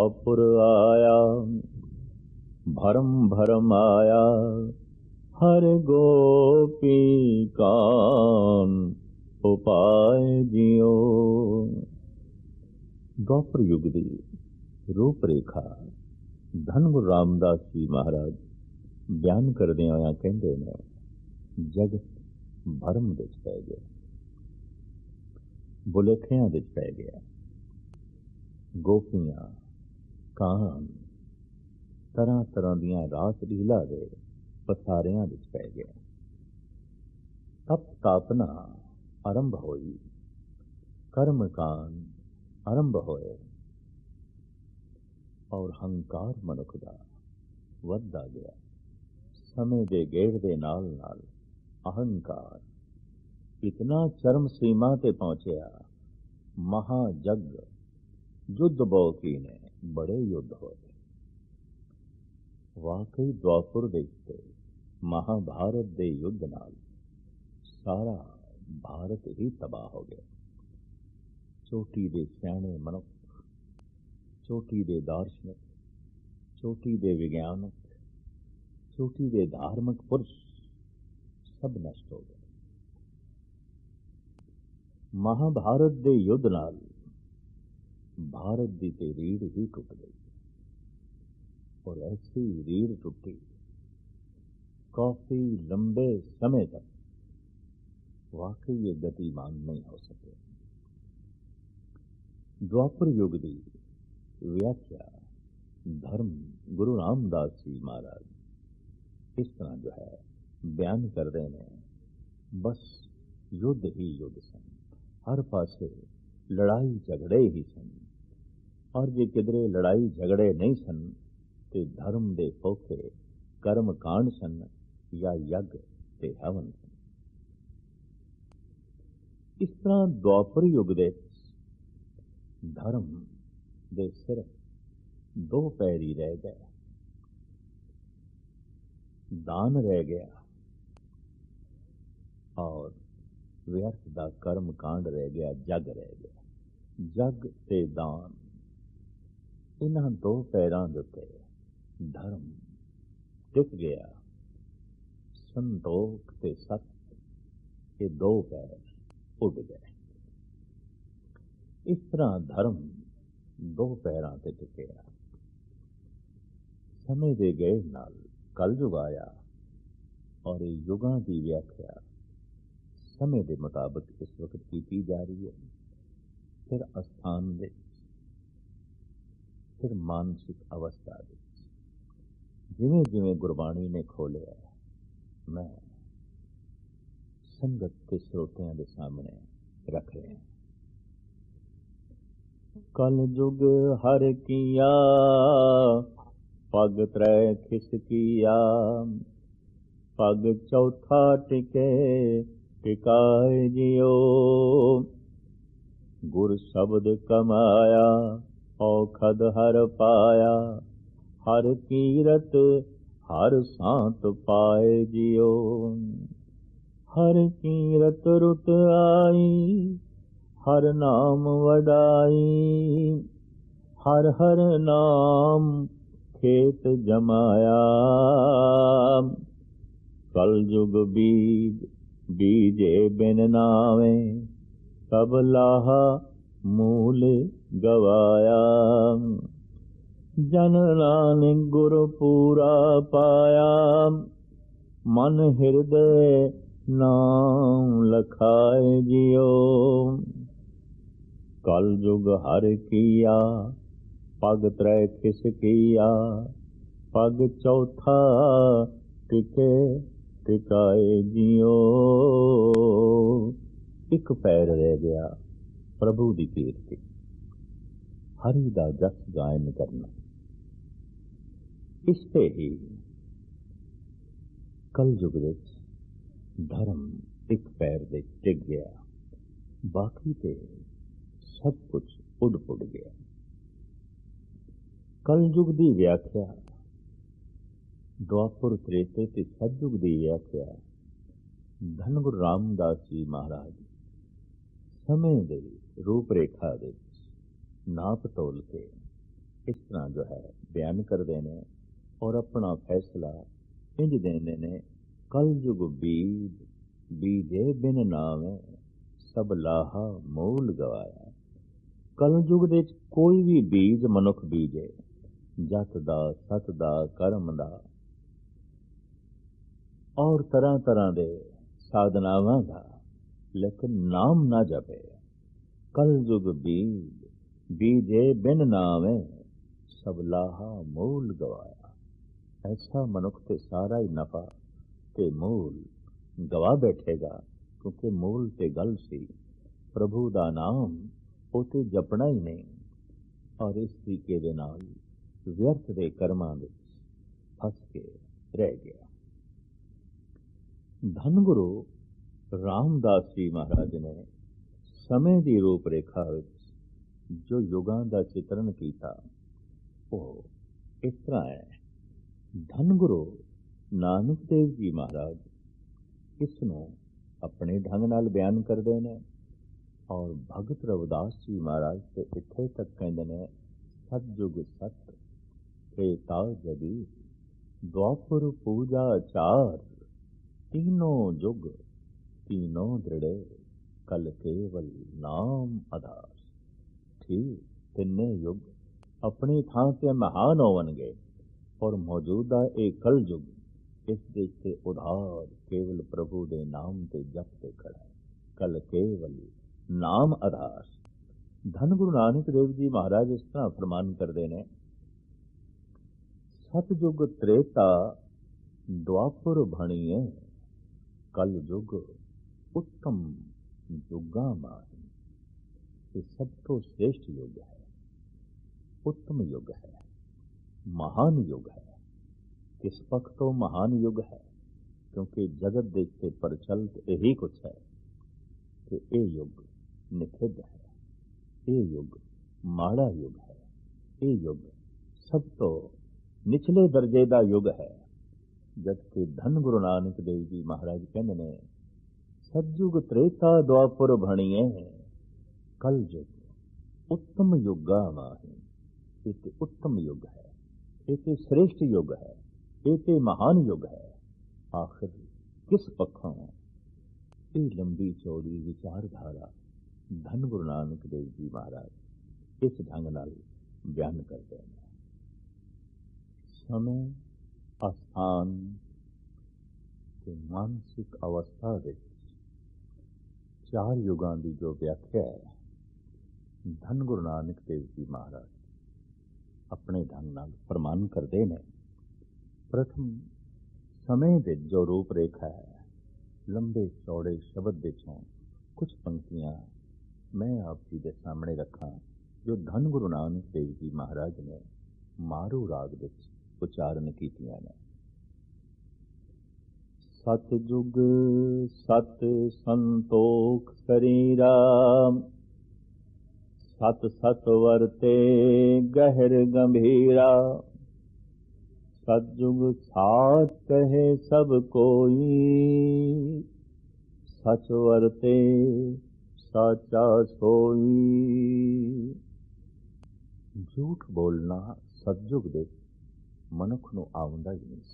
ਪੁਰ ਆਇਆ ਭਰਮ ਭਰਮ ਆਇਆ ਹਰ ਗੋਪੀ ਕਾਨ ਉਪਾਏ ਜਿਉ। ਦੁਆਪਰ ਯੁਗ ਦੀ ਰੂਪ ਰੇਖਾ ਧੰਨ ਗੁਰੂ ਰਾਮਦਾਸ ਜੀ ਮਹਾਰਾਜ ਬਿਆਨ ਕਰਦੇ ਹੋਇਆ ਕਹਿੰਦੇ ਨੇ, ਜਗਤ ਭਰਮ ਵਿੱਚ ਪੈ ਗਿਆ, ਭੁਲੇਖਿਆਂ ਵਿੱਚ ਪੈ ਗਿਆ। ਗੋਪੀਆਂ ਕਾਨ ਤਰ੍ਹਾਂ ਤਰ੍ਹਾਂ ਦੀਆਂ ਰਾਸ ਲੀਲਾ ਦੇ ਪਸਾਰਿਆਂ ਵਿੱਚ ਪੈ ਗਿਆ। ਤਪ ਤਾਪਨਾ ਆਰੰਭ ਹੋਈ, ਕਰਮ ਕਾਂਡ ਆਰੰਭ ਹੋਏ ਔਰ ਹੰਕਾਰ ਮਨੁੱਖ ਦਾ ਵੱਧਦਾ ਗਿਆ। ਸਮੇਂ ਦੇ ਗੇੜ ਦੇ ਨਾਲ ਨਾਲ ਅਹੰਕਾਰ ਇਤਨਾ ਚਰਮ ਸੀਮਾ ਤੇ ਪਹੁੰਚਿਆ। ਮਹਾਜਗ ਯੁੱਧ ਬਹੁ ਕੀਨੇ, ਬੜੇ ਯੁੱਧ ਹੋਏ। ਵਾਕਈ ਦੁਆਪੁਰ ਦੇ ਉੱਤੇ ਮਹਾਭਾਰਤ ਦੇ ਯੁੱਧ ਨਾਲ ਸਾਰਾ ਭਾਰਤ ਹੀ ਤਬਾਹ ਹੋ ਗਿਆ। ਚੋਟੀ ਦੇ ਸਿਆਣੇ ਮਨੁੱਖ, ਚੋਟੀ ਦੇ ਦਾਰਸ਼ਨਿਕ, ਚੋਟੀ ਦੇ ਵਿਗਿਆਨਕ, ਚੋਟੀ ਦੇ ਧਾਰਮਿਕ ਪੁਰਸ਼ ਸਭ ਨਸ਼ਟ ਹੋ ਗਏ। ਮਹਾਭਾਰਤ ਦੇ ਯੁੱਧ ਨਾਲ ਭਾਰਤ ਦੀ ਤੇ ਰੀੜ ਹੀ ਟੁੱਟ ਗਈ ਔਰ ਐਸੀ ਰੀੜ ਟੁੱਟੀ ਕਾਫੀ ਲੰਬੇ ਸਮੇਂ ਤੱਕ ਵਾਕਈ ਇਹ ਗਤੀਮਾਨ ਨਹੀਂ ਹੋ ਸਕੇ। ਦੁਆਪਰ ਯੁੱਗ ਦੀ ਵਿਆਖਿਆ ਧਰਮ ਗੁਰੂ ਰਾਮਦਾਸ ਜੀ ਮਹਾਰਾਜ ਇਸ ਤਰ੍ਹਾਂ ਜੋ ਹੈ ਬਿਆਨ ਕਰਦੇ ਨੇ, ਬਸ ਯੁੱਧ ਹੀ ਯੁੱਧ ਸਨ, ਹਰ ਪਾਸੇ ਲੜਾਈ ਝਗੜੇ ਹੀ ਸਨ। ਔਰ ਜੇ ਕਿਧਰੇ ਲੜਾਈ ਝਗੜੇ ਨਹੀਂ ਸਨ ਤੇ ਧਰਮ ਦੇ ਫੋਕੇ ਕਰਮ ਕਾਂਡ ਸਨ ਜਾਂ ਯੱਗ ਤੇ ਹਵਨ ਸਨ। ਇਸ ਤਰ੍ਹਾਂ ਦੁਆਪਰ ਯੁੱਗ ਦੇ ਧਰਮ ਦੇ ਸਿਰਫ ਦੋ ਪੈਰ ਹੀ ਰਹਿ ਗਏ। ਦਾਨ ਰਹਿ ਗਿਆ ਔਰ ਵਿਅਰਥ ਦਾ ਕਰਮ ਕਾਂਡ ਰਹਿ ਗਿਆ, ਜਗ ਰਹਿ ਗਿਆ। ਜਗ ਤੇ ਦਾਨ, ਇਹਨਾਂ ਦੋ ਪੈਰਾਂ ਦੇ ਉੱਤੇ ਧਰਮ ਟਿਕ ਗਿਆ। ਸੰਤੋਖ ਤੇ ਸਤ, ਇਹ ਦੋ ਪੈਰ ਉੱਡ ਗਏ। ਇਸ ਤਰ੍ਹਾਂ ਧਰਮ ਦੋ ਪੈਰਾਂ ਤੇ ਟਿਕਿਆ। ਸਮੇਂ ਦੇ ਗੇੜ ਨਾਲ ਕਲਯੁਗ ਆਇਆ ਔਰ ਇਹ ਯੁਗਾਂ ਦੀ ਵਿਆਖਿਆ ਸਮੇਂ ਦੇ ਮੁਤਾਬਕ ਇਸ ਵਕਤ ਕੀਤੀ ਜਾ ਰਹੀ ਹੈ। ਫਿਰ ਅਸਥਾਨ ਵਿੱਚ, ਫਿਰ ਮਾਨਸਿਕ ਅਵਸਥਾ ਵਿੱਚ, ਜਿਵੇਂ ਜਿਵੇਂ ਗੁਰਬਾਣੀ ਨੇ ਖੋਲਿਆ, ਮੈਂ ਸੰਗਤ ਤੇ ਸਰੋਤਿਆਂ ਦੇ ਸਾਹਮਣੇ ਰੱਖ ਰਿਹਾ। ਕਲ ਜੁਗ ਹਰ ਕੀਆ ਪਗ ਤ੍ਰੈ ਖਿਸਕੀਆ, ਪਗ ਚੌਥਾ ਟਿਕੇ ਟਿਕਾਏ ਜਿਉ। ਗੁਰ ਸ਼ਬਦ ਕਮਾਇਆ ਔਖਦ ਹਰ ਪਾਇਆ, ਹਰ ਕੀਰਤ ਹਰ ਸਾਂਤ ਪਾਏ ਜਿਉ। ਹਰ ਕੀਰਤ ਰੁਤ ਆਈ, ਹਰ ਨਾਮ ਵਡਾਈ, ਹਰ ਹਰ ਨਾਮ ਖੇਤ ਜਮਾਇਆ। ਕਲ ਜੁਗ ਬੀਜ ਬੀਜੇ ਬਿਨ ਨਾਵੇ, ਸਭ ਲਾਹਾ ਮੂਲ ਗਵਾਇਆ। ਜਨ ਨਾਨਕ ਗੁਰ ਪੂਰਾ ਪਾਇਆ, ਮਨ ਹਿਰਦੇ ਨਾਮ ਲਖਾਏ ਜਿਉ। ਕਲ ਜੁਗ ਹਰ ਕੀਆ ਪਗ ਤ੍ਰੈ ਖਿਸਕੀਆ, ਪਗ ਚੌਥਾ ਟਿਕੇ ਟਿਕਾਏ ਜਿਉ। ਇੱਕ ਪੈਰ ਰਹਿ ਗਿਆ ਪ੍ਰਭੂ ਦੀ ਕੀਰਤੀ, ਹਰੀ ਦਾ ਜਸ ਗਾਇਨ ਕਰਨਾ। ਇਸ ਤੇ ਹੀ ਕਲਯੁਗ ਵਿੱਚ ਧਰਮ ਇੱਕ ਪੈਰ ਦੇ ਟਿਕ ਗਿਆ, ਬਾਕੀ ਤੇ ਸਭ ਕੁਝ ਉੱਡ ਪੁੱਡ ਗਿਆ। ਕਲਯੁਗ ਦੀ ਵਿਆਖਿਆ ਦੁਆਪੁਰ ਤ੍ਰੇਤੇ ਤੇ ਸਤਯੁਗ ਦੀ ਵਿਆਖਿਆ ਧੰਨ ਗੁਰੂ ਰਾਮਦਾਸ ਜੀ ਮਹਾਰਾਜ ਸਮੇਂ ਦੇ ਰੂਪ ਰੇਖਾ ਵਿੱਚ ਨਾਪ ਤੋਲ ਕੇ इस तरह जो है बयान करते हैं और अपना फैसला इंज देंदे ने, कल जुग बीज बीजे बिन नावे सब लाहा मूल गवाया। कलयुग ਦੇ ਵਿੱਚ ਕੋਈ ਵੀ ਬੀਜ ਮਨੁੱਖ ਬੀਜੇ, ਜਤ ਦਾ, ਸਤ ਦਾ, ਕਰਮ ਦਾ ਔਰ ਤਰ੍ਹਾਂ ਤਰ੍ਹਾਂ ਦੇ ਸਾਧਨਾਵਾਂ ਦਾ, ਲੇਕਿਨ ਨਾਮ ਨਾ ਜਪੇ। ਕਲਯੁਗ ਬੀਜ ਬੀਜੇ ਬਿਨ ਨਾਵੇਂ ਸਭ ਲਾਹਾ ਮੂਲ ਗਵਾਇਆ। ਐਸਾ ਮਨੁੱਖ ਤੇ ਸਾਰਾ ਹੀ ਨਫਾ ਤੇ ਮੂਲ ਗਵਾ ਬੈਠੇਗਾ, ਕਿਉਂਕਿ ਮੂਲ ਤੇ ਗੱਲ ਸੀ ਪ੍ਰਭੂ ਦਾ ਨਾਮ, ਉਹ ਤੇ ਜਪਣਾ ਹੀ ਨਹੀਂ, ਔਰ ਇਸ ਤਰੀਕੇ ਦੇ ਨਾਲ ਵਿਅਰਥ ਦੇ ਕਰਮਾਂ ਵਿੱਚ ਫਸ ਕੇ ਰਹਿ ਗਿਆ। ਧੰਨ ਗੁਰੂ ਰਾਮਦਾਸ ਜੀ ਮਹਾਰਾਜ ਨੇ ਸਮੇਂ ਦੀ ਰੂਪ ਰੇਖਾ ਵਿੱਚ ਜੋ ਯੁਗਾਂ ਦਾ ਚਿਤਰਨ ਕੀਤਾ, ਉਹ ਇਸ ਤਰ੍ਹਾਂ ਹੈ। ਧੰਨ ਗੁਰੂ ਨਾਨਕ ਦੇਵ ਜੀ ਮਹਾਰਾਜ ਇਸ ਨੂੰ ਆਪਣੇ ਢੰਗ ਨਾਲ ਬਿਆਨ ਕਰਦੇ ਨੇ, ਔਰ ਭਗਤ ਰਵਿਦਾਸ ਜੀ ਮਹਾਰਾਜ ਤੇ ਇੱਥੇ ਤੱਕ ਕਹਿੰਦੇ ਨੇ, ਸਤਜੁਗ ਸਤ ਤ੍ਰੇਤਾ ਜਗੀਰ ਦੁਆਪਰ ਪੂਜਾ ਚਾਰ तीनों जुग तीनों दृढ़े कल केवल नाम आधार। ठीक तिन्ने युग अपनी थां ते महान होवणगे, और मौजूदा एक कल युग इस देश से उधार केवल प्रभु दे नाम ते जप ते खड़ा है। कल केवल नाम आधार। धन गुरु नानक देव जी महाराज इस तरह फरमान करते हैं, सतयुग त्रेता द्वापर भणीए कल युग उत्तम युगा माही। ये सब तो श्रेष्ठ युग है, उत्तम युग है, महान युग है। किस पक्ष तो महान युग है, क्योंकि जगत देख से प्रचलित यही कुछ है कि ये युग निषिद्ध है, ये युग माड़ा युग है, ये युग सब तो निचले दर्जे का युग है। जबकि धन गुरु नानक देव जी महाराज कहते ने, सतयुग त्रेता द्वापर भणीए कल युग उत्तम युगा माही। एक उत्तम युग है, एक श्रेष्ठ युग है, एक महान युग है। आखिर किस पक्षों ये लंबी चौड़ी विचारधारा धन गुरु नानक देव जी महाराज इस ढंग नाल बयान करते हैं। समय अस्थान ते मानसिक अवस्था विच चार युगां की जो व्याख्या है, धन गुरु नानक देव जी महाराज अपने ढंग नाल प्रमाण करते हैं। प्रथम समय दे जो रूप रेखा है, लंबे चौड़े शब्द विचों कुछ पंक्तियां मैं आप जी के सामने रखा, जो धन गुरु नानक देव जी महाराज ने मारू राग विच उच्चारण कीतियां ने। सतयुग सत संतोख शरीरा सत सत वरते गहर गंभीरा। सतयुग साथ कहे सब कोई सच वरते साचा सोई। झूठ बोलना सतयुग दे मनुख ਨੂੰ ਆਉਂਦਾ ਹੀ ਨਹੀਂ ਸੀ।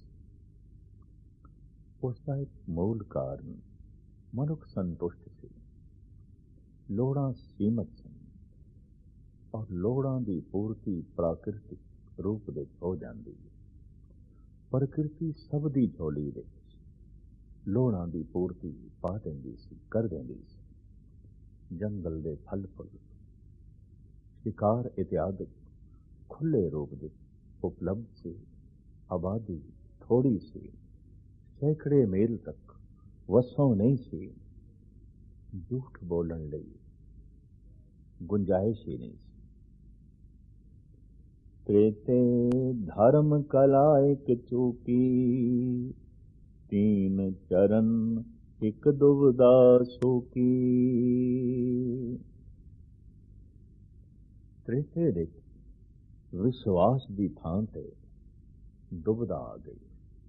ਉਸ ਦਾ ਇੱਕ ਮੂਲ ਕਾਰਨ ਮਨੁੱਖ ਸੰਤੁਸ਼ਟ ਸੀ, ਲੋੜਾਂ ਸੀਮਤ ਸਨ, ਔਰ ਲੋੜਾਂ ਦੀ ਪੂਰਤੀ ਪ੍ਰਾਕਿਰਤਿਕ ਰੂਪ ਵਿੱਚ ਹੋ ਜਾਂਦੀ ਹੈ। ਪ੍ਰਕਿਰਤੀ ਸਭ ਦੀ ਝੋਲੀ ਵਿੱਚ ਲੋੜਾਂ ਦੀ ਪੂਰਤੀ ਪਾ ਦਿੰਦੀ ਸੀ, ਕਰ ਦਿੰਦੀ ਸੀ। ਜੰਗਲ ਦੇ ਫਲ ਫੁੱਲ, ਸ਼ਿਕਾਰ ਇਤਿਆਦਿ ਖੁੱਲੇ ਰੂਪ ਵਿੱਚ ਉਪਲਬਧ ਸੀ। ਆਬਾਦੀ ਥੋੜੀ ਸੀ, ਸੈਂਕੜੇ ਮੀਲ ਤੱਕ ਵਸੋਂ ਨਹੀਂ ਸੀ। ਝੂਠ ਬੋਲਣ ਲਈ ਗੁੰਜਾਇਸ਼ ਹੀ ਨਹੀਂ ਸੀ। ਤ੍ਰੇਤੇ ਧਰਮ ਕਲਾ ਇੱਕ ਚੂਕੀ ਤੀਨ ਚਰਨ ਇੱਕ ਦੁਬਦਾ ਸੂਕੀ। ਤ੍ਰੇਤੇ ਦੇ ਵਿਸ਼ਵਾਸ ਦੀ ਥਾਂ ਤੇ ਦੁਬਦਾ ਆ ਗਈ।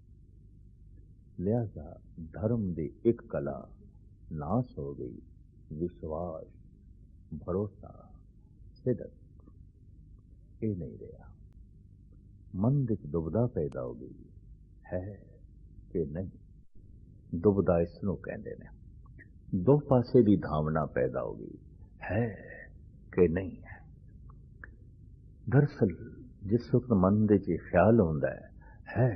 ਲਿਹਾਜ਼ਾ ਧਰਮ ਦੀ ਇੱਕ ਕਲਾ ਨਾਸ ਹੋ ਗਈ। ਵਿਸ਼ਵਾਸ, ਭਰੋਸਾ, ਸਿਦਕ, ਇਹ ਨਹੀਂ ਰਿਹਾ। ਮਨ ਵਿੱਚ ਦੁਬਦਾ ਪੈਦਾ ਹੋ ਗਈ, ਹੈ ਕਿ ਨਹੀਂ। ਦੁਬਦਾ ਇਸ ਨੂੰ ਕਹਿੰਦੇ ਨੇ। ਦੋ ਪਾਸੇ ਦੀ ਧਾਵਨਾ ਪੈਦਾ ਹੋ ਗਈ, ਹੈ ਕਿ ਨਹੀਂ ਹੈ। ਦਰਅਸਲ ਜਿਸ ਵਕਤ ਮਨ ਦੇ ਚ ਖਿਆਲ ਹੁੰਦਾ ਹੈ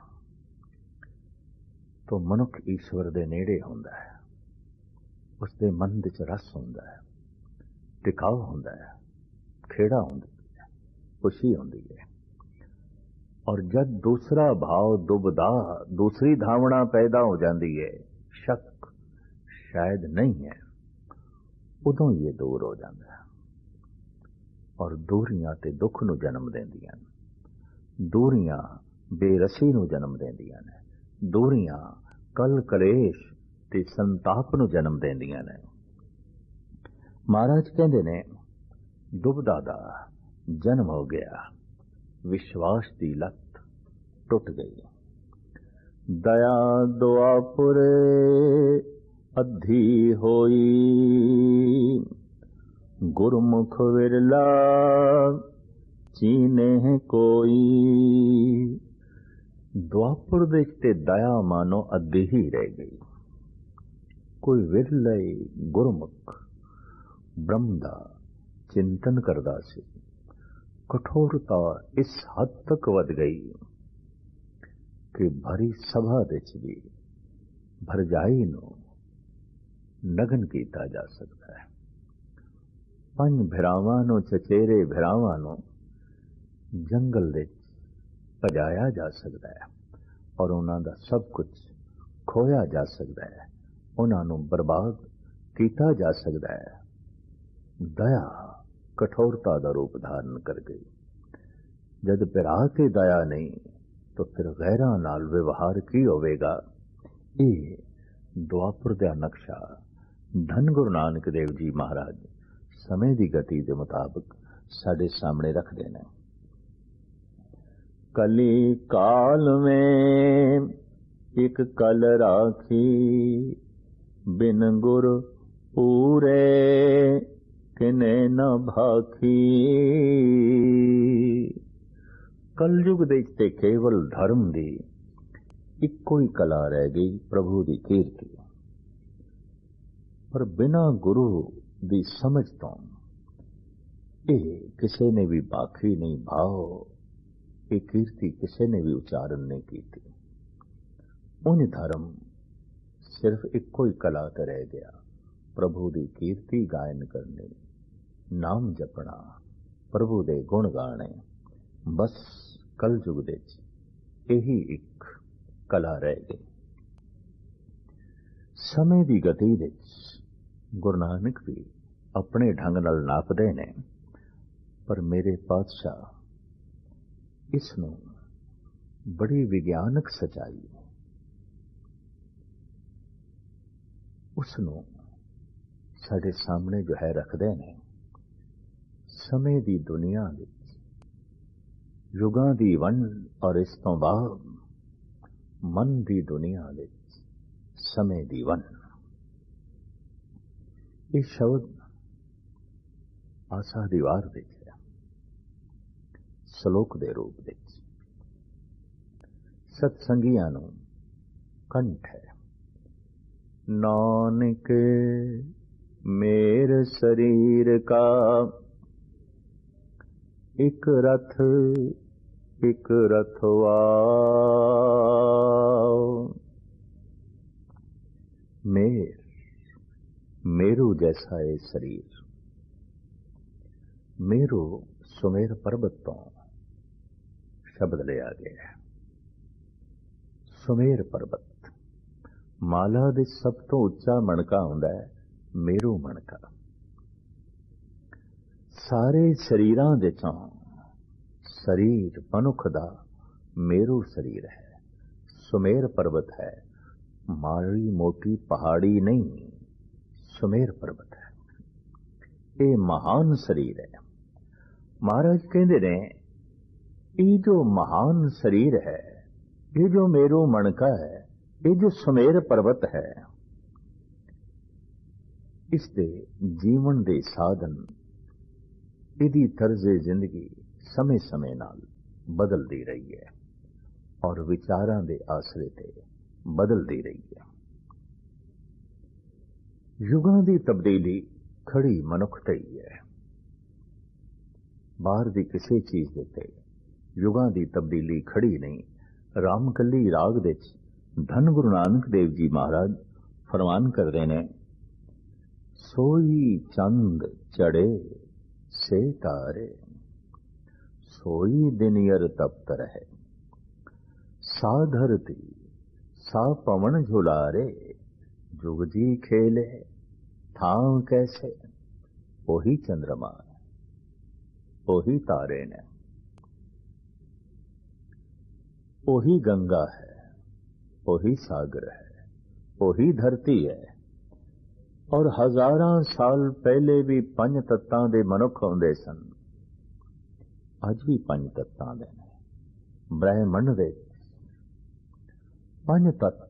ਤਾਂ ਮਨੁੱਖ ਈਸ਼ਵਰ ਦੇ ਨੇੜੇ ਹੁੰਦਾ ਹੈ। ਉਸਦੇ ਮਨ ਵਿੱਚ ਰਸ ਹੁੰਦਾ ਹੈ, ਟਿਕਾਉ ਹੁੰਦਾ ਹੈ, ਖੇੜਾ ਹੁੰਦੀ ਹੈ, ਖੁਸ਼ੀ ਹੁੰਦੀ ਹੈ। ਔਰ ਜਦ ਦੂਸਰਾ ਭਾਵ ਦੁਬਦਾ, दूसरी धावना पैदा हो जाती है, शक शायद नहीं है, उदों ये दूर हो जाता है। और दूरियां ते दुख ਨੂੰ जन्म देंदियां ने, दूरियां बेरसी ਨੂੰ जन्म देंदियां ने, दूरियां कल कलेश ते संताप ਨੂੰ जन्म देंदियां ने। महाराज कहते ने दुबदा दा जन्म हो गया, विश्वास की लत टुट गई। दया दुआपुरे अधी होई, गुरमुख विरला चीने कोई। ਦੁਆਪੁਰ ਦੇ ਤੇ ਦਇਆ ਮਾਨੋ ਅੱਧੀ ਹੀ ਰਹਿ ਗਈ। ਕੋਈ ਵਿਰਲੇ ਗੁਰਮੁਖ ਬ੍ਰਹਮ ਦਾ ਚਿੰਤਨ ਕਰਦਾ ਸੀ। ਕਠੋਰਤਾ ਇਸ ਹੱਦ ਤੱਕ ਵੱਧ ਗਈ ਕਿ ਭਰੀ ਸਭਾ ਵਿੱਚ ਵੀ ਭਰਜਾਈ ਨੂੰ ਨਗਨ ਕੀਤਾ ਜਾ ਸਕਦਾ ਹੈ। ਪੰਜ ਭਰਾਵਾਂ ਨੂੰ, ਚਚੇਰੇ ਭਰਾਵਾਂ ਨੂੰ ਜੰਗਲ ਵਿੱਚ ਭਜਾਇਆ ਜਾ ਸਕਦਾ ਹੈ ਔਰ ਉਹਨਾਂ ਦਾ ਸਭ ਕੁਝ ਖੋਇਆ ਜਾ ਸਕਦਾ ਹੈ, ਉਹਨਾਂ ਨੂੰ ਬਰਬਾਦ ਕੀਤਾ ਜਾ ਸਕਦਾ ਹੈ। ਦਇਆ ਕਠੋਰਤਾ ਦਾ ਰੂਪ ਧਾਰਨ ਕਰ ਗਈ। ਜਦ ਭਰਾ ਤੇ ਦਇਆ ਨਹੀਂ ਤਾਂ ਫਿਰ ਗੈਰਾਂ ਨਾਲ ਵਿਵਹਾਰ ਕੀ ਹੋਵੇਗਾ। ਇਹ ਦੁਆਪੁਰ ਦਾ ਨਕਸ਼ਾ ਧੰਨ ਗੁਰੂ ਨਾਨਕ ਦੇਵ ਜੀ ਮਹਾਰਾਜ ਸਮੇਂ ਦੀ ਗਤੀ ਦੇ ਮੁਤਾਬਕ ਸਾਡੇ ਸਾਹਮਣੇ ਰੱਖਦੇ ਨੇ। कली काल में एक कल राखी, बिन गुर पूरे किने न भाखी। कलयुग ਦੇ ਤੇ ਕੇਵਲ ਧਰਮ ਦੀ ਇੱਕੋ ਹੀ ਕਲਾ ਰਹਿ ਗਈ, ਪ੍ਰਭੂ ਦੀ ਕੀਰਤੀ। ਪਰ ਬਿਨਾਂ ਗੁਰੂ ਦੀ ਸਮਝ ਤੋਂ ਇਹ ਕਿਸੇ ਨੇ ਵੀ ਭਾਖੀ ਨਹੀਂ, ਭਾਵ ਇਹ ਕੀਰਤੀ ਕਿਸੇ ਨੇ ਵੀ ਉਚਾਰਨ ਨਹੀਂ ਕੀਤੀ। ਉਂਝ ਧਰਮ ਸਿਰਫ ਇੱਕੋ ਹੀ ਕਲਾ ਤੇ ਰਹਿ ਗਿਆ, ਪ੍ਰਭੂ ਦੀ ਕੀਰਤੀ ਗਾਇਨ ਕਰਨੀ, ਨਾਮ ਜਪਣਾ, ਪ੍ਰਭੂ ਦੇ ਗੁਣ ਗਾਣੇ। ਬਸ ਕਲਯੁਗ ਦੇ ਵਿੱਚ ਇਹੀ ਇੱਕ ਕਲਾ ਰਹਿ ਗਈ। ਸਮੇਂ ਦੀ ਗਤੀ ਵਿੱਚ ਗੁਰੂ ਨਾਨਕ ਵੀ ਆਪਣੇ ਢੰਗ ਨਾਲ ਨਾਪਦੇ ਨੇ, ਪਰ ਮੇਰੇ ਪਾਤਸ਼ਾਹ ਇਸ ਨੂੰ ਬੜੀ ਵਿਗਿਆਨਕ ਸਚਾਈ, ਉਸ ਨੂੰ ਸਾਡੇ ਸਾਹਮਣੇ ਜੋ ਹੈ ਰੱਖਦੇ ਨੇ। ਸਮੇਂ ਦੀ ਦੁਨੀਆ ਵਿੱਚ ਯੁਗਾਂ ਦੀ ਵੰਡ ਔਰ ਇਸ ਤੋਂ ਬਾਅਦ ਮਨ ਦੀ ਦੁਨੀਆ ਵਿੱਚ ਸਮੇਂ ਦੀ ਵੰਡ। ਇਹ ਸ਼ਬਦ ਆਸਾ ਦੀ ਵਾਰ ਵਿੱਚ ਹੈ, ਸ਼ਲੋਕ ਦੇ ਰੂਪ ਵਿੱਚ। ਸਤਸੰਗੀਆਂ ਨੂੰ ਕੰਠ ਹੈ। ਨਾਨਕ ਮੇਰ ਸਰੀਰ ਕਾ ਇੱਕ ਰਥਵਾ, मेरू जैसा ये शरीर। मेरू सुमेर पर्वत तो शब्द लिया गया है। सुमेर पर्वत माला दे सब तो उच्चा मणका हुंदा है मेरू मणका। सारे शरीरां दे चों शरीर मनुख दा मेरू शरीर है, सुमेर पर्वत है। माड़ी मोटी पहाड़ी नहीं, सुमेर पर्वत है। ये महान शरीर है। महाराज कहते ने ये जो महान शरीर है, ये जो मेरो मणका है, ये जो सुमेर पर्वत है, इसके जीवन दे साधन, इदी तर्जे जिंदगी ਸਮੇਂ ਸਮੇਂ ਨਾਲ ਬਦਲਦੀ ਰਹੀ ਹੈ ਔਰ ਵਿਚਾਰਾਂ ਦੇ ਆਸਰੇ ਤੇ ਬਦਲਦੀ ਰਹੀ ਹੈ। ਯੁਗਾਂ ਦੀ ਤਬਦੀਲੀ ਖੜੀ ਮਨੁੱਖ ਤੇ ਹੀ ਹੈ। ਬਾਹਰ ਦੀ ਕਿਸੇ ਚੀਜ਼ ਦੇ ਉੱਤੇ ਯੁਗਾਂ ਦੀ ਤਬਦੀਲੀ ਖੜੀ ਨਹੀਂ। ਰਾਮਕਲੀ ਰਾਗ ਵਿੱਚ ਧੰਨ ਗੁਰੂ ਨਾਨਕ ਦੇਵ ਜੀ ਮਹਾਰਾਜ ਫਰਮਾਨ ਕਰਦੇ ਨੇ, ਸੋਈ ਚੰਦ ਚੜੇ ਸੇ ਤਾਰੇ, ਸੋਈ ਦਿਨਯਰ ਤਪਤ ਰਹੇ, ਸਾ ਧਰਤੀ ਸਾ ਪਵਨ ਝੁਲਾਰੇ, जुग जी खेले थाम कैसे। ਉਹੀ ਚੰਦਰਮਾ ਹੈ, ਉਹੀ ਤਾਰੇ ਨੇ, ਉਹੀ ਗੰਗਾ ਹੈ, ਉਹੀ ਸਾਗਰ ਹੈ, ਉਹੀ ਧਰਤੀ ਹੈ। ਔਰ ਹਜ਼ਾਰਾਂ ਸਾਲ ਪਹਿਲੇ ਵੀ ਪੰਜ ਤੱਤਾਂ ਦੇ ਮਨੁੱਖ ਹੁੰਦੇ ਸਨ, ਅੱਜ ਵੀ ਪੰਜ ਤੱਤਾਂ ਦੇ ਨੇ। ਬ੍ਰਹਿਮੰਡ ਵਿੱਚ ਪੰਜ ਤੱਤ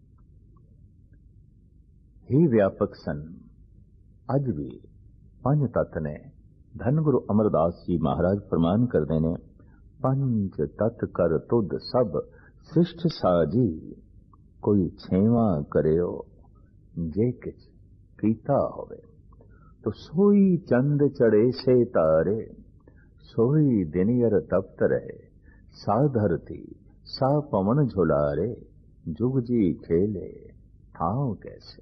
ਹੀ ਵਿਆਪਕ ਸਨ, ਅੱਜ ਵੀ ਪੰਜ ਤੱਤ ਨੇ। ਧੰਨ ਗੁਰੂ ਅਮਰਦਾਸ ਜੀ ਮਹਾਰਾਜ ਫਰਮਾਨ ਕਰਦੇ ਨੇ, ਪੰਜ ਤੱਤ ਕਰ ਤੁਧ ਸਭ ਸ੍ਰਿਸ਼ਟ ਸਾਜੀ, ਕੋਈ ਛੇਵਾਂ ਕਰਿਓ ਜੇ ਕਿਛ ਕੀਤਾ ਹੋਵੇ। तो सोई चंद चढ़े से तारे, सोई दिनयर तप्त रहे, सा धरती सा पवन झुलारे, जुग जी खेले ठाव कैसे।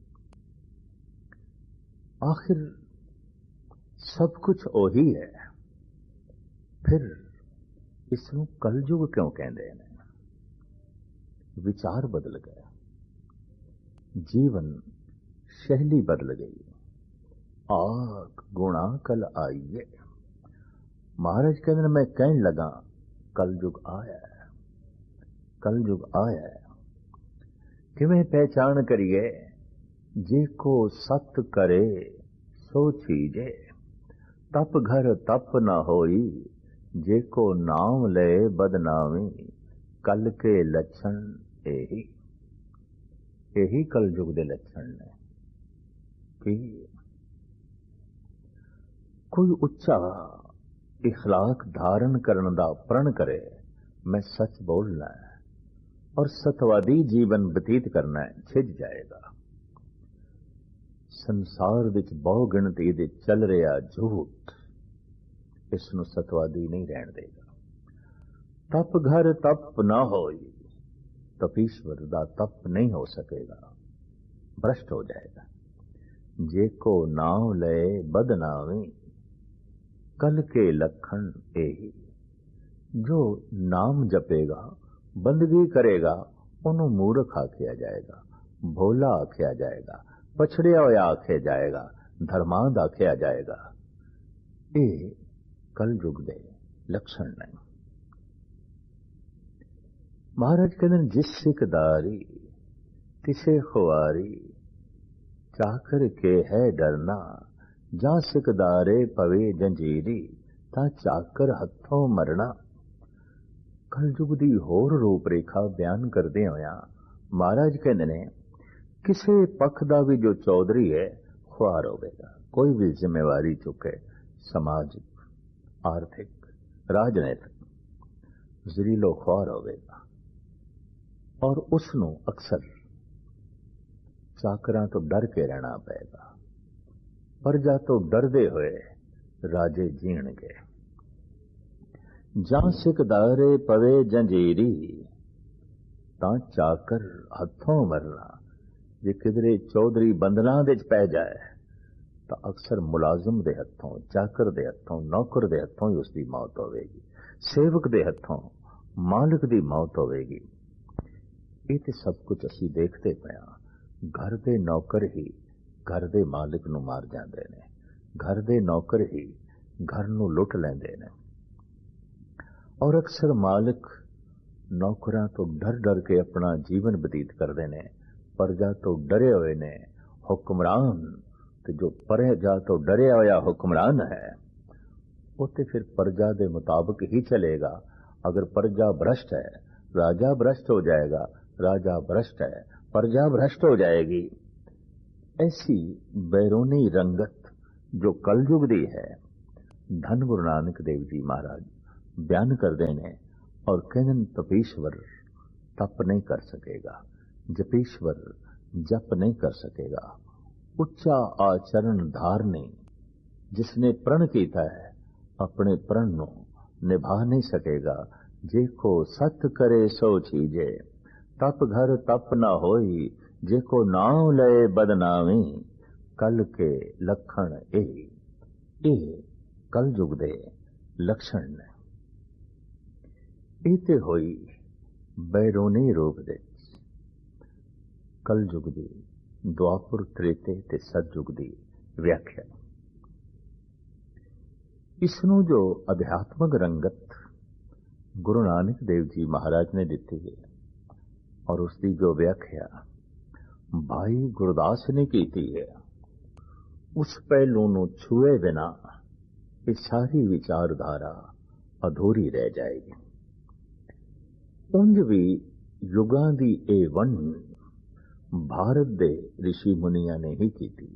आखिर सब कुछ ओही है, फिर इसनूं कलयुग क्यों कहते हैं। विचार बदल गया, जीवन शैली बदल गई। आग गुणा कल आइए, महाराज कहते मैं कहने लगा कलयुग आया है, कलयुग आया है। किवें पहचान करिए, जे को सत करे सो चीजे, तप घर तप न होई, जे को नाम ले बदनामी, कल के लक्षण यही यही कलयुग के लक्षण ने। कि कोई उच्चा इखलाक धारण करने का प्रण करे, मैं सच बोलना है और सतवादी जीवन बतीत करना है, छिज जाएगा। संसार विच बहु गिणती दे चल रहा झूठ इसनूं सतवादी नहीं रहन देगा। तप घर तप ना होई, तपीश्वर दा तप नहीं हो सकेगा, भ्रष्ट हो जाएगा। जे को नाम ले बदनामी, कल के लक्षण यही। जो नाम जपेगा बंदगी करेगा उन्हों मूर्ख आख्या जाएगा, भोला आख्या जाएगा, पछड़िया होया आख्या जाएगा, धर्मांध आख्या जाएगा। ये कलयुग दे लक्षण ने। महाराज कहते जिस सिकदारी तिसे खुआरी, चाकर के है डरना, जा सिकदारे पवे जंजीरी, ता चाकर हथों मरना। कलयुग दी होर रूप रेखा बयान करदे होया महाराज कहते ने, किसे पक्ष दा भी जो चौधरी है खुआर होवेगा, कोई भी जिम्मेवारी चुके, समाजिक आर्थिक राजनैतिक, जरीलो खुआर होवेगा। और उसनों अक्सर चाकरां तो डर के रहना पेगा। प्रजा तो डरदे हुए राजे जीणगे। जां सिकदारे पवे जंजीरी, तां चाकर हथों मरना। जे किधरे चौधरी बंधना दे पै जाए तो अक्सर मुलाजम दे हथों, चाकर दे हथों, नौकर दे हथों ही उसकी मौत होवेगी, सेवक दे हथों, मालिक दी मौत होवेगी। ये तो सब कुछ असी देखते पे हाँ। घर दे नौकर ही घर दे मालिक नूं मार जांदे ने, घर दे नौकर ही घर नूं लुट लैंदे ने। और अक्सर मालिक नौकरां तो डर डर के अपना जीवन बतीत करते ने, प्रजा तो डरे हुए ने। हुक्मरान तो जो प्रजा तो डरिया होया हुक्मरान है, वो तो फिर प्रजा के मुताबिक ही चलेगा। अगर प्रजा भ्रष्ट है, राजा भ्रष्ट हो जाएगा, राजा भ्रष्ट है, प्रजा भ्रष्ट हो जाएगी। ऐसी बैरूनी रंगत जो कलयुग दी है, धन गुरु नानक देव जी महाराज ਬਿਆਨ ਕਰਦੇ ਨੇ ਔਰ ਕਹਿੰਦੇ ਨੇ ਤਪੀਸ਼ਵਰ ਤਪ ਨਹੀਂ ਕਰ ਸਕੇਗਾ, ਜਪੀਸ਼ਵਰ ਜਪ ਨਹੀਂ ਕਰ ਸਕੇਗਾ। ਉੱਚਾ ਆਚਰਨ ਧਾਰਨੀ, ਜਿਸਨੇ ਪ੍ਰਣ ਕੀਤਾ ਹੈ ਆਪਣੇ ਪ੍ਰਣ ਨੂੰ ਨਿਭਾ ਨਹੀਂ ਸਕੇਗਾ। ਜੇ ਕੋ ਸਤ ਕਰੇ ਸੋ ਚੀਜੇ, ਤਪ ਘਰ ਤਪ ਨਾ ਹੋਈ, ਜੇ ਕੋ ਨਾਮ ਲਏ ਬਦਨਾਮੀ, ਕਲ ਕੇ ਲਖਣ ਇਹ ਕਲ ਯੁਗ ਦੇ ਲਕਸ਼ਣ ਨੇ। ਇਹ ਤੇ ਹੋਈ ਬੈਰੋਨੀ ਰੂਪ ਦੇ ਕਲ ਯੁਗ ਦੀ, ਦੁਆਪੁਰ ਤ੍ਰੇਤੇ ਤੇ ਸਤਯੁਗ ਦੀ ਵਿਆਖਿਆ। ਇਸ ਨੂੰ ਜੋ ਅਧਿਆਤਮਕ ਰੰਗਤ ਗੁਰੂ ਨਾਨਕ ਦੇਵ ਜੀ ਮਹਾਰਾਜ ਨੇ ਦਿੱਤੀ ਹੈ ਔਰ ਉਸ ਦੀ ਜੋ ਵਿਆਖਿਆ ਭਾਈ ਗੁਰਦਾਸ ਨੇ ਕੀਤੀ ਹੈ, ਉਸ ਪਹਿਲੂ ਨੂੰ ਛੂਏ ਬਿਨਾ ਇਹ ਸਾਰੀ ਵਿਚਾਰਧਾਰਾ ਅਧੂਰੀ ਰਹਿ ਜਾਏਗੀ। ਉਂਝ ਵੀ ਯੁਗਾਂ ਦੀ ਇਹ ਵੰਡ ਭਾਰਤ ਦੇ ਰਿਸ਼ੀ ਮੁਨੀਆਂ ਨੇ ਹੀ ਕੀਤੀ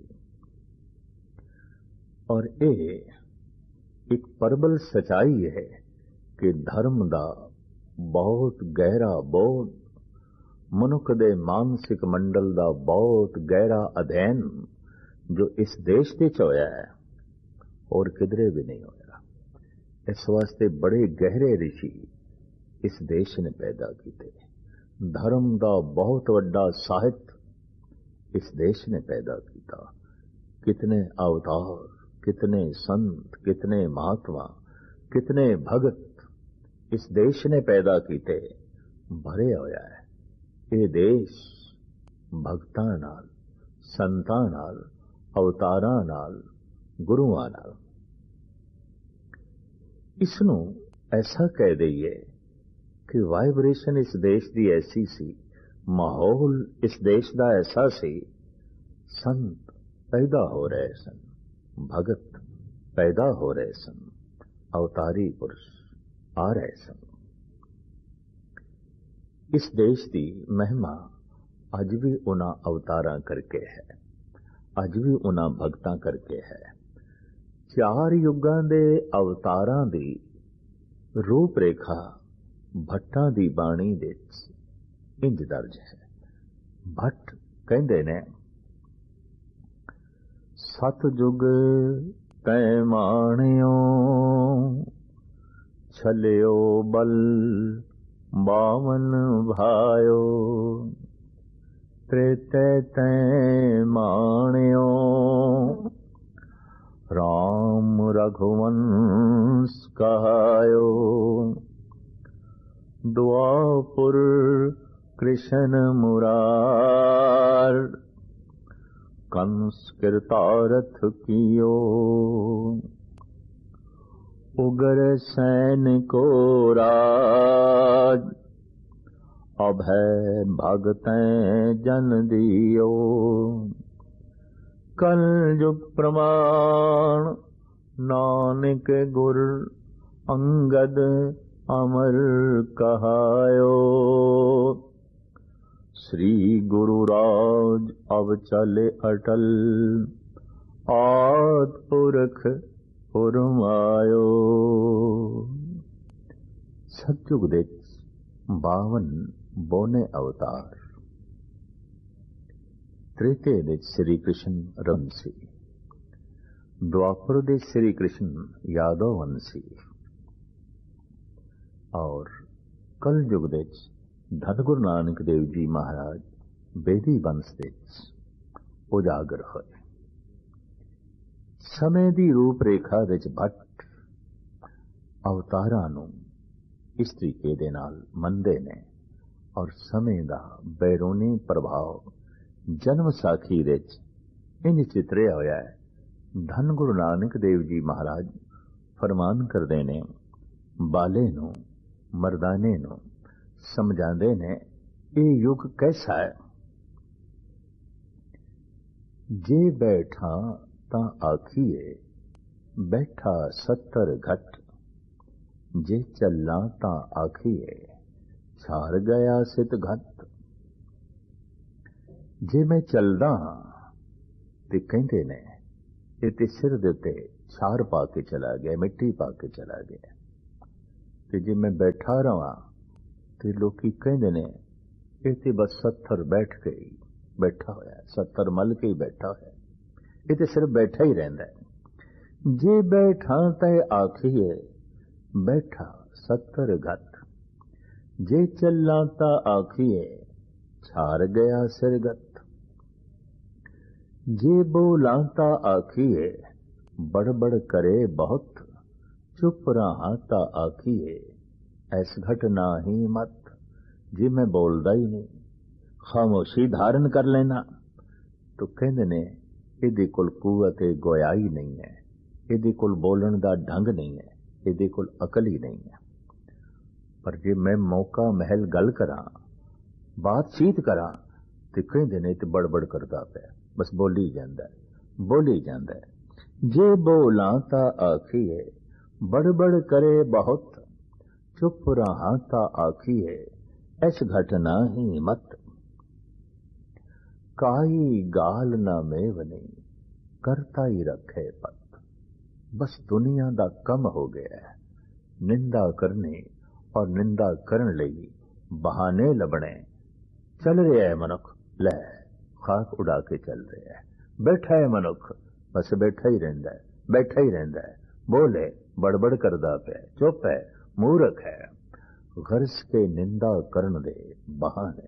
ਔਰ ਇਹ ਇੱਕ ਪ੍ਰਬਲ ਸਚਾਈ ਹੈ ਕਿ ਧਰਮ ਦਾ ਬਹੁਤ ਗਹਿਰਾ, ਬਹੁਤ ਮਨੁੱਖ ਦੇ ਮਾਨਸਿਕ ਮੰਡਲ ਦਾ ਬਹੁਤ ਗਹਿਰਾ ਅਧਿਐਨ ਜੋ ਇਸ ਦੇਸ਼ ਵਿੱਚ ਹੋਇਆ ਹੈ ਔਰ ਕਿਧਰੇ ਵੀ ਨਹੀਂ ਹੋਇਆ। ਇਸ ਵਾਸਤੇ ਬੜੇ ਗਹਿਰੇ ਰਿਸ਼ੀ ਇਸ ਦੇਸ਼ ਨੇ ਪੈਦਾ ਕੀਤੇ। ਧਰਮ ਦਾ ਬਹੁਤ ਵੱਡਾ ਸਾਹਿਤ ਇਸ ਦੇਸ਼ ਨੇ ਪੈਦਾ ਕੀਤਾ। ਕਿਤਨੇ ਅਵਤਾਰ, ਕਿਤਨੇ ਸੰਤ, ਕਿਤਨੇ ਮਹਾਤਮਾ, ਕਿਤਨੇ ਭਗਤ ਇਸ ਦੇਸ਼ ਨੇ ਪੈਦਾ ਕੀਤੇ। ਭਰਿਆ ਹੋਇਆ ਹੈ ਇਹ ਦੇਸ਼ ਭਗਤਾਂ ਨਾਲ, ਸੰਤਾਂ ਨਾਲ, ਅਵਤਾਰਾਂ ਨਾਲ, ਗੁਰੂਆਂ ਨਾਲ। ਇਸ ਨੂੰ ਐਸਾ ਕਹਿ ਦਈਏ ਕਿ ਵਾਈਬ੍ਰੇਸ਼ਨ ਇਸ ਦੇਸ਼ ਦੀ ਐਸੀ ਸੀ, ਮਾਹੌਲ ਇਸ ਦੇਸ਼ ਦਾ ਐਸਾ ਸੀ, ਸੰਤ ਪੈਦਾ ਹੋ ਰਹੇ ਸਨ, ਭਗਤ ਪੈਦਾ ਹੋ ਰਹੇ ਸਨ, ਅਵਤਾਰੀ ਪੁਰਸ਼ ਆ ਰਹੇ ਸਨ। ਇਸ ਦੇਸ਼ ਦੀ ਮਹਿਮਾ ਅੱਜ ਵੀ ਉਹਨਾਂ ਅਵਤਾਰਾਂ ਕਰਕੇ ਹੈ, ਅੱਜ ਵੀ ਉਹਨਾਂ ਭਗਤਾਂ ਕਰਕੇ ਹੈ। ਚਾਰ ਯੁੱਗਾਂ ਦੇ ਅਵਤਾਰਾਂ ਦੀ ਰੂਪ ਰੇਖਾ ਭੱਟਾਂ ਦੀ ਬਾਣੀ ਵਿੱਚ ਇੰਜ ਦਰਜ ਹੈ। ਭੱਟ ਕਹਿੰਦੇ ਨੇ, ਸਤਜੁਗ ਤੈ ਮਾਣਿਓ, ਛਲਿਓ ਬਲ ਬਾਵਨ ਭਾਇਓ, ਤ੍ਰੇਤੇ ਤੈ ਮਾਣਿਓ, ਰਾਮ ਰਘੁਵੰਸ ਕਹਾਇਓ, ਦੁਆਪੁਰ ਕ੍ਰਿਸ਼ਨ ਮੁਰਾਰ, कंस कृतारथ कियो, उगर सैन को राज, अभय भगतैं जन दियो, कल युग प्रमाण, नानक गुर अंगद अमर कहायो, श्री गुरु राज अब चले अटल, आद पुरख फुरमायो। सतयुग ਦੇ 52 ਬੋਨੇ ਅਵਤਾਰ, ਤ੍ਰੇਤੇ ਦੇ ਸ੍ਰੀ ਕ੍ਰਿਸ਼ਨ ਰਮਸੀ, ਦੁਆਪਰ ਦੇ ਸ੍ਰੀ ਕ੍ਰਿਸ਼ਨ ਯਾਦਵੰਸੀ ਔਰ ਕਲ ਯੁਗ ਦੇ ਧੰਨ ਗੁਰੂ ਨਾਨਕ ਦੇਵ ਜੀ ਮਹਾਰਾਜ ਬੇਦੀ ਬੰਸ ਵਿੱਚ ਉਜਾਗਰ ਹੋਏ। ਸਮੇਂ ਦੀ ਰੂਪ ਰੇਖਾ ਵਿੱਚ ਭੱਟ ਅਵਤਾਰਾਂ ਨੂੰ ਇਸ ਤਰੀਕੇ ਦੇ ਨਾਲ ਮੰਨਦੇ ਨੇ ਔਰ ਸਮੇਂ ਦਾ ਬੈਰੂਨੀ ਪ੍ਰਭਾਵ ਜਨਮ ਸਾਖੀ ਵਿੱਚ ਇੰਜ ਚਿਤਰਿਆ ਹੋਇਆ ਹੈ। ਧੰਨ ਗੁਰੂ ਨਾਨਕ ਦੇਵ ਜੀ ਮਹਾਰਾਜ ਫਰਮਾਨ ਕਰਦੇ ਨੇ, ਬਾਲੇ ਨੂੰ, ਮਰਦਾਨੇ ਨੂੰ ਸਮਝਾਉਂਦੇ ਨੇ, ਇਹ ਯੁੱਗ ਕੈਸਾ ਹੈ। ਜੇ ਬੈਠਾ ਤਾਂ ਆਖੀਏ ਬੈਠਾ 70 ਘਟ, ਜੇ ਚੱਲਾਂ ਤਾਂ ਆਖੀਏ ਛਾਰ ਗਿਆ ਸਿਤ ਘਟ। ਜੇ ਮੈਂ ਚੱਲਦਾ ਤੇ ਕਹਿੰਦੇ ਨੇ ਇਹ ਤੇ ਸਿਰ ਦੇ ਉੱਤੇ ਛਾਰ ਪਾ ਕੇ ਚਲਾ ਗਿਆ, ਮਿੱਟੀ ਪਾ ਕੇ ਚਲਾ ਗਿਆ। ਤੇ ਜੇ ਮੈਂ ਬੈਠਾ ਰਵਾਂ ਤੇ ਲੋਕੀ ਕਹਿੰਦੇ ਨੇ ਇਹ ਤੇ ਬਸ 70 ਬੈਠ ਕੇ ਹੀ ਬੈਠਾ ਹੋਇਆ, 70 ਮਲ ਕੇ ਹੀ ਬੈਠਾ ਹੋਇਆ, ਇਹ ਤੇ ਸਿਰਫ ਬੈਠਾ ਹੀ ਰਹਿੰਦਾ ਹੈ। ਜੇ ਬੈਠਾ ਤੇ ਆਖੀਏ ਬੈਠਾ 70 ਘੱਟ, ਜੇ ਚੱਲਾਂ ਤਾਂ ਆਖੀਏ ਛਾਰ ਗਿਆ ਸਿਰਗਤ, ਜੇ ਬੋਲਾਂ ਤਾਂ ਆਖੀਏ ਬੜਬੜ ਕਰੇ ਬਹੁਤ, ਚੁੱਪ ਰਹਾ ਤਾਂ ਆਖੀਏ ਐਸ ਘਟਨਾ ਹੀ ਮਤ। ਜੇ ਮੈਂ ਬੋਲਦਾ ਹੀ ਨਹੀਂ, ਖਾਮੋਸ਼ੀ ਧਾਰਨ ਕਰ ਲੈਣਾ, ਤਾਂ ਕਹਿੰਦੇ ਨੇ ਇਹਦੇ ਕੋਲ ਕੂਵਤ ਗੋਇਆਈ ਨਹੀਂ ਹੈ, ਇਹਦੇ ਕੋਲ ਬੋਲਣ ਦਾ ਢੰਗ ਨਹੀਂ ਹੈ, ਇਹਦੇ ਕੋਲ ਅਕਲ ਹੀ ਨਹੀਂ ਹੈ। ਪਰ ਜੇ ਮੈਂ ਮੌਕਾ ਮਹਿਲ ਗੱਲ ਕਰਾਂ, ਬਾਤਚੀਤ ਕਰਾਂ, ਤੇ ਕਹਿੰਦੇ ਨੇ ਤੇ ਬੜਬੜ ਕਰਦਾ ਪਿਆ, ਬਸ ਬੋਲੀ ਜਾਂਦਾ, ਬੋਲੀ ਜਾਂਦਾ। ਜੇ ਬੋਲਾਂ ਤਾਂ ਆਖੀਏ ਬੜਬੜ ਕਰੇ ਬਹੁਤ, ਚੁੱਪ ਰਹਾ ਤਾਂ ਆਖੀਏ ਐਸ ਘਟਨਾ ਹੀ ਮਤ। ਕਾਈ ਗਾਲ ਨਾ ਮੇਵਨੀ ਕਰਤਾ ਹੀ ਰੱਖੇ ਪਤ। ਬਸ ਦੁਨੀਆ ਦਾ ਕੰਮ ਹੋ ਗਿਆ ਹੈ, ਨਿੰਦਾ ਕਰਨੀ ਔਰ ਨਿੰਦਾ ਕਰਨ ਲਈ ਬਹਾਨੇ ਲੱਭਣੇ। ਚੱਲ ਰਿਹਾ ਹੈ ਮਨੁੱਖ, ਲੈ ਖਾਕ ਉਡਾ ਕੇ ਚੱਲ ਰਿਹਾ ਹੈ। ਬੈਠਾ ਹੈ ਮਨੁੱਖ, ਬਸ ਬੈਠਾ ਹੀ ਰਹਿੰਦਾ ਹੈ, ਬੈਠਾ ਹੀ ਰਹਿੰਦਾ ਹੈ। ਬੋਲੇ ਬੜਬੜ ਕਰਦਾ ਪਿਆ, ਚੁੱਪ ਹੈ, ਮੂਰਖ ਹੈ। ਗਰਜ ਕੇ ਨਿੰਦਾ ਕਰਨ ਦੇ ਬਹਾਨੇ।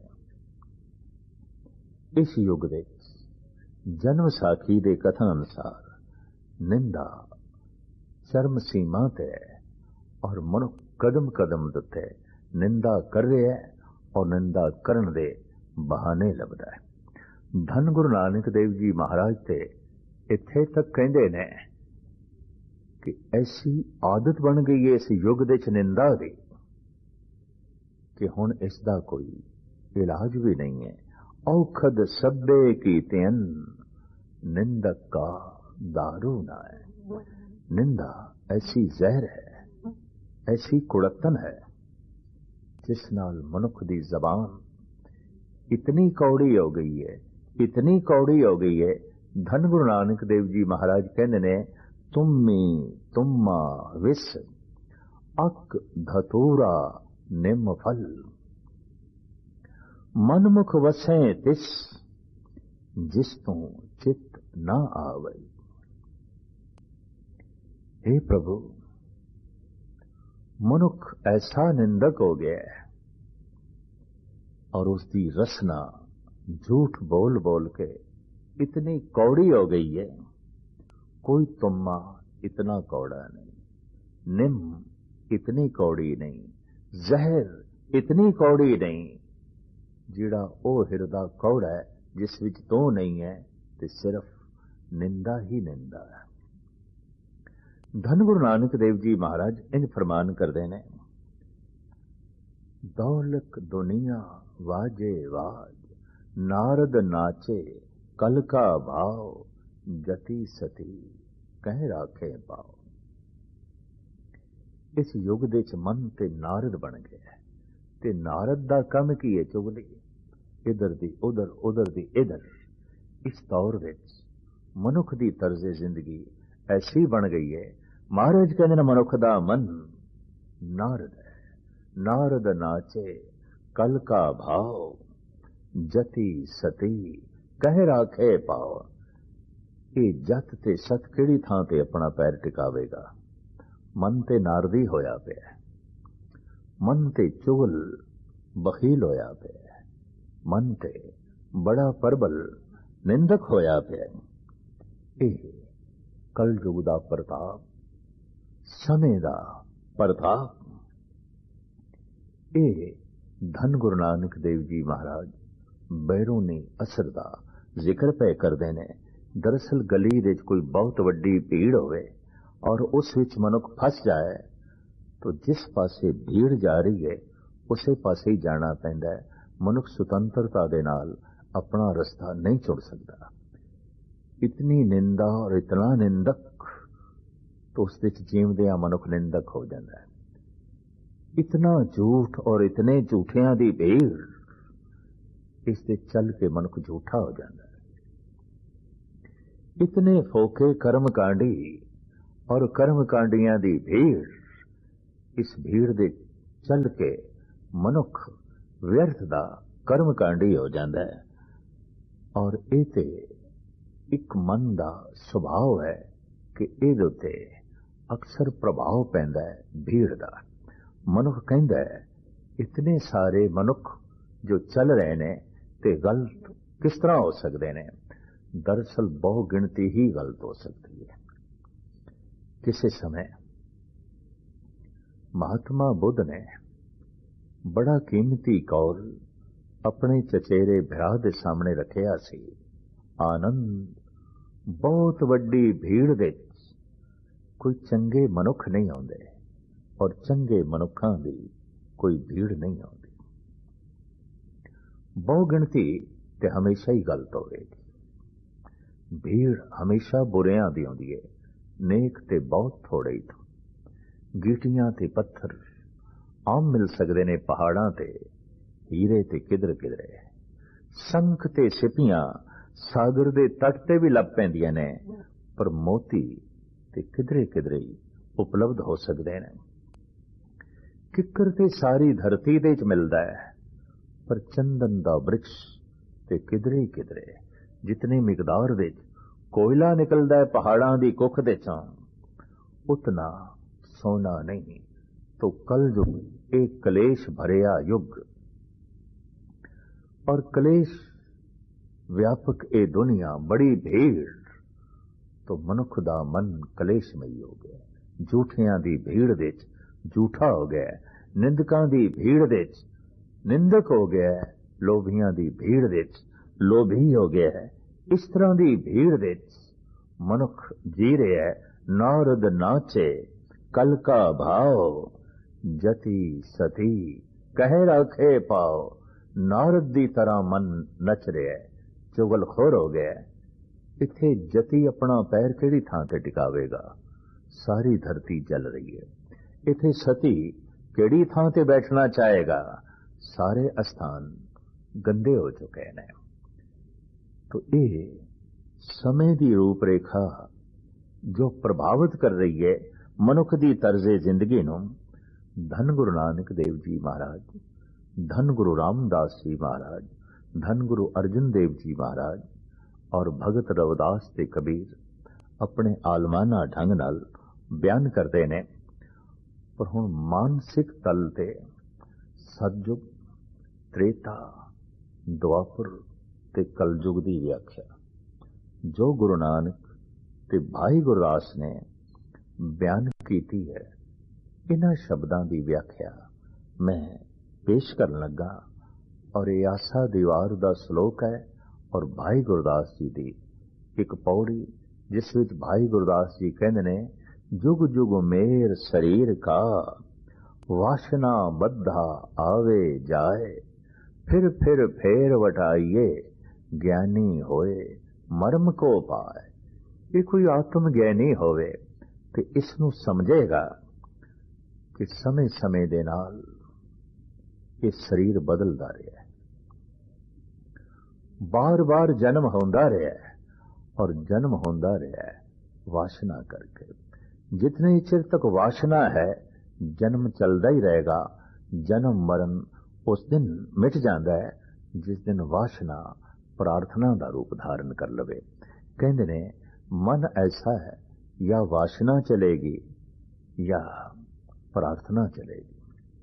ਇਸ ਯੁੱਗ ਦੇ ਜਨਮ ਸਾਖੀ ਦੇ ਕਥਨ ਅਨੁਸਾਰ ਨਿੰਦਾ ਚਰਮ ਸੀਮਾ ਤੇ ਹੈ, ਔਰ ਮਨੁੱਖ ਕਦਮ ਕਦਮ ਦਿੱਤੇ ਨਿੰਦਾ ਕਰ ਰਿਹਾ ਹੈ ਔਰ ਨਿੰਦਾ ਕਰਨ ਦੇ ਬਹਾਨੇ ਲੱਭਦਾ ਹੈ। ਧੰਨ ਗੁਰੂ ਨਾਨਕ ਦੇਵ ਜੀ ਮਹਾਰਾਜ ਤੇ ਇੱਥੇ ਤੱਕ ਕਹਿੰਦੇ ਨੇ ਕਿ ਐਸੀ ਆਦਤ ਬਣ ਗਈ ਹੈ ਇਸ ਯੁੱਗ ਦੇ ਚ ਨਿੰਦਾ ਦੀ ਕਿ ਹੁਣ ਇਸ ਦਾ ਕੋਈ ਇਲਾਜ ਵੀ ਨਹੀਂ ਹੈ। ਔਖਦ ਸਭੇ ਕੀ ਤੈਨ ਨਿੰਦਕ ਕਾ ਦਾਰੂ ਨਾ ਹੈ। ਨਿੰਦਾ ਐਸੀ ਜ਼ਹਿਰ ਹੈ, ਐਸੀ ਕੁੜੱਤਨ ਹੈ, ਜਿਸ ਨਾਲ ਮਨੁੱਖ ਦੀ ਜ਼ਬਾਨ ਇਤਨੀ ਕੌੜੀ ਹੋ ਗਈ ਹੈ, ਇਤਨੀ ਕੌੜੀ ਹੋ ਗਈ ਹੈ। ਧੰਨ ਗੁਰੂ ਨਾਨਕ ਦੇਵ ਜੀ ਮਹਾਰਾਜ ਕਹਿੰਦੇ ਨੇ ਤੁਮੀ ਤੁਮਾ ਵਿਸ ਅਕ ਧਤੂਰਾ ਨਿੰਮ ਫਲ, ਮਨਮੁਖ ਵਸੈ ਤਿਸ ਜਿਸ ਤੋਂ ਚਿਤ ਨਾ ਆਵੇ। हे प्रभु, मनुख ऐसा निंदक हो गया है और उसकी रसना झूठ बोल बोल के इतनी कौड़ी हो गई है, कोई तुम्मा इतना कौड़ा नहीं, निम्म इतनी कौड़ी नहीं, जहर इतनी कौड़ी नहीं। जिड़ा ओ हिरदा कौड़ा है जिस विच तो नहीं है, ते सिर्फ निंदा ही निंदा है। धन गुरु नानक देव जी महाराज इंज फरमान करते हैं, दौलक दुनिया वाजे वाज, नारद नाचे कल का भाव, जति सती कह राखे पाओ। इस युग दे च मन ते नारद बन गया, ते नारद दा कम की है चुगली, इधर दी उधर उधर दी इधर। इस दौर विच मनुख दी तर्जे जिंदगी ऐसी बन गई है। महाराज कहते हैं मनुख दा मन नारद है, नारद नाचे कल का भाव, जति सती कह राखे पाओ। ये जत ते सत किहड़ी थां ते अपना पैर टिकावेगा। मन ते नारदी होया पिया, मन ते चुगल बखील होया पिया, मन ते बड़ा परबल निंदक होया पिया। ये कलयुग दा प्रताप, समय दा प्रताप। ये धन गुरु नानक देव जी महाराज बैरूनी असर दा जिक्र पे करते ने। दरअसल गली दे कोई बहुत वड्डी भीड़ होवे और उस विच मनुख फस जाए तो जिस पासे भीड़ जा रही है उसे पासे ही जाना पैंदा है। मनुख सुतंत्रता दे नाल अपना रास्ता नहीं चुन सकता। इतनी निंदा और इतना निंदक तो उस विच जीवदिया मनुख निंदक हो जाता है। इतना झूठ और इतने झूठियां दी भीड़, इस दे चल के मनुख झूठा हो जाता है। इतने फोके कर्मकांडी और कर्मकांडियां दी भीड़, इस भीड़ दे चल के मनुख व्यर्थ दा कर्म कांडी हो जाता है। और ये ते एक मन का सुभाव है कि ਇਹਦੇ ਉੱਤੇ अक्सर प्रभाव पैंदा है भीड़ का। मनुख कहता है इतने सारे मनुख जो चल रहे ने ते गलत किस तरह हो सकते ने। दरअसल बहु गिनती ही गलत हो सकती है। किसी समय महात्मा बुद्ध ने बड़ा कीमती कौल अपने चचेरे भरा दे सामने रखिया सी। आनंद बहुत वड्डी भीड़ दे कोई चंगे मनुख नहीं आउंदे और चंगे मनुखां दी कोई भीड़ नहीं आउंदी। बहु गिनती ते हमेशा ही गलत होवेगी। भीड़ हमेशा बुरियां दी आउंदी है, नेक ते बहुत थोड़े ही। गीटियां ते पत्थर आम मिल सकते ने पहाड़ां ते, हीरे ते किधर किधरे। संख ते सिपियां सागर दे तट ते भी लभ पैंदियां ने, पर मोती ते किधरे किधरे ही उपलब्ध हो सकते हैं। किकर ते सारी धरती दे च मिलदा है, पर चंदन दा वृक्ष ते किधरे किधरे। जितनी मिकदार दे कोयला निकलदा है पहाड़ां दी कुख दे चों, उतना सोना नहीं। तो कल युग एक कलेश भरिया युग और कलेश व्यापक ए दुनिया बड़ी भीड़। तो मनुख दा मन कलेशमई हो गया। झूठियां दी भीड़ दे झूठा हो गया, निंदकां दी भीड़ दे निंदक हो गया, लोभियां दी भीड़ दे लोभी हो गया। इस तरह दी भीड़ दे मनुख जी रहा है। नारद नाचे कल का भाव, जति सती कह रखे पाओ। नारद दी तरह मन नच रहा है, चुगलखोर हो गया। इत्थे जति अपना पैर केड़ी थां ते टिकावेगा, सारी धरती जल रही है। इत्थे सती केड़ी थां ते बैठना चाहेगा, सारे स्थान गंदे हो चुके हैं। तो ये समय की रूपरेखा जो प्रभावित कर रही है मनुख की तर्जे जिंदगी नूं। धन गुरु नानक देव जी महाराज, धन गुरु रामदास जी महाराज, धन गुरु अर्जन देव जी महाराज और भगत रविदास ते कबीर अपने आलमाना ढंग नाल बयान करते ने। पर हुण मानसिक तल ते सतयुग, त्रेता, द्वापर ते कलयुग की व्याख्या जो गुरु नानक ते भाई गुरदास ने बयान की है, इन्हां शब्दां की व्याख्या मैं पेश करन लगा। और ये आसा दीवार का श्लोक है और भाई गुरदास जी की एक पौड़ी, जिस विच भाई गुरदास जी कहते ने, जुग जुग मेर शरीर का वासना बद्धा आवे जाए, फिर फेर वटाइए ज्ञानी होए मर्म को पाए। ये कोई आत्म ज्ञानी होवे ते इसनू समझेगा कि समय समय दे नाल ये शरीर बदलदा रहा है, बार बार जन्म होंदा रहा है और जन्म होंदा रहा है वासना करके। जितने चिर तक वासना है जन्म चलता ही रहेगा। जन्म मरण उस दिन मिट जाता है जिस दिन वासना प्रार्थना का रूप धारण कर लवे। कहते ने मन ऐसा है, या वासना चलेगी या प्रार्थना चलेगी।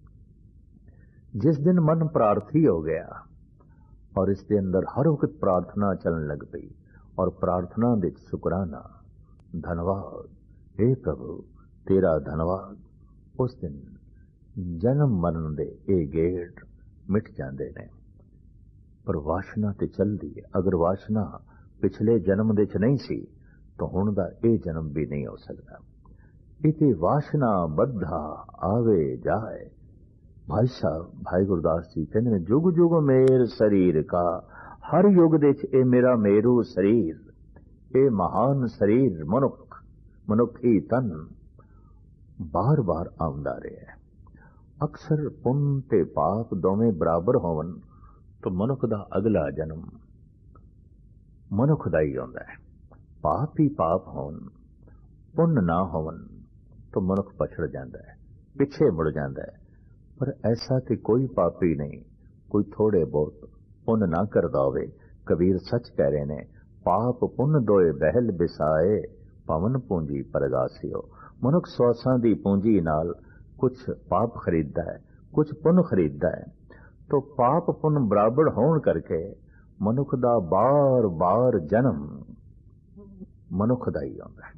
जिस दिन मन प्रार्थी हो गया और इसके अंदर हर वक्त प्रार्थना चलने लग पई और प्रार्थना दे शुकराना, धन्यवाद हे प्रभु तेरा धन्यवाद, उस दिन जन्म मरण दे ए गेड़ मिट जाते ने। पर वासना ते चलती है। अगर वासना पिछले जन्म दे च नहीं सी तो हुण दा ए जन्म भी नहीं हो सकता। इते वासना बद्धा आवे जाए। भाई साहब भाई गुरदास जी कहते हैं, जुग जुग मेर शरीर का, हर युग दे ए मेरा मेरू शरीर, ए महान शरीर मनुख मनुखी तन बार बार आउंदा रहा है। अक्सर पुण्य ते पाप दोवें बराबर होवन तो मनुख दा अगला जन्म मनुख दा ही आउंदा है। पाप ही पाप होन, पुण्य ना होवन तो मनुख पछड़ जाता है। ਪਿੱਛੇ ਮੁੜ ਜਾਂਦਾ ਹੈ। ਪਰ ਐਸਾ ਤੇ ਕੋਈ ਪਾਪੀ ਨਹੀਂ, ਕੋਈ ਥੋੜੇ ਬਹੁਤ ਪੁੰਨ ਨਾ ਕਰਦਾ ਹੋਵੇ। ਕਬੀਰ ਸੱਚ ਕਹਿ ਰਹੇ ਨੇ, ਪਾਪ ਪੁੰਨ ਦੋਏ ਬਹਿਲ ਬਿਸਾਏ, ਪਵਨ ਪੂੰਜੀ ਪਰਗਾਸਿਓ। ਮਨੁੱਖ ਸਵਾਸਾਂ ਦੀ ਪੂੰਜੀ ਨਾਲ ਕੁਛ ਪਾਪ ਖਰੀਦਦਾ ਹੈ, ਕੁਛ ਪੁੰਨ ਖਰੀਦਦਾ ਹੈ। ਤੋ ਪਾਪ ਪੁੰਨ ਬਰਾਬਰ ਹੋਣ ਕਰਕੇ ਮਨੁੱਖ ਦਾ ਬਾਰ-ਬਾਰ ਜਨਮ ਮਨੁੱਖ ਦਾ ਹੀ ਆਉਂਦਾ ਹੈ।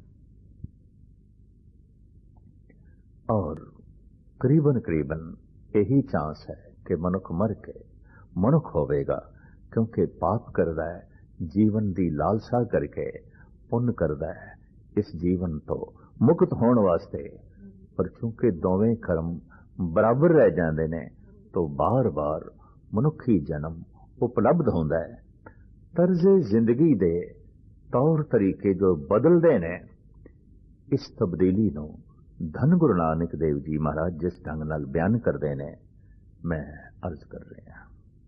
ਔਰ ਕਰੀਬਨ ਇਹੀ ਚਾਂਸ ਹੈ ਕਿ ਮਨੁੱਖ ਮਰ ਕੇ ਮਨੁੱਖ ਹੋਵੇਗਾ, ਕਿਉਂਕਿ ਪਾਪ ਕਰਦਾ ਹੈ ਜੀਵਨ ਦੀ ਲਾਲਸਾ ਕਰਕੇ, ਪੁੰਨ ਕਰਦਾ ਹੈ ਇਸ ਜੀਵਨ ਤੋਂ ਮੁਕਤ ਹੋਣ ਵਾਸਤੇ। ਪਰ ਚूंकि ਦੋਵੇਂ ਕਰਮ ਬਰਾਬਰ ਰਹਿ ਜਾਂਦੇ ਨੇ, तो बार-बार ਮਨੁੱਖੀ ਜਨਮ ਉਪਲਬਧ ਹੁੰਦਾ ਹੈ। ਤਰਜ਼ੇ ਜ਼ਿੰਦਗੀ ਦੇ ਤੌਰ ਤਰੀਕੇ ਜੋ ਬਦਲਦੇ ਨੇ, ਇਸ ਤਬਦੀਲੀ ਨੂੰ ਧੰਨ ਗੁਰੂ ਨਾਨਕ ਦੇਵ ਜੀ ਮਹਾਰਾਜ ਜਿਸ ਢੰਗ ਨਾਲ ਬਿਆਨ ਕਰਦੇ ਨੇ, ਮੈਂ ਅਰਜ਼ ਕਰ ਰਿਹਾ।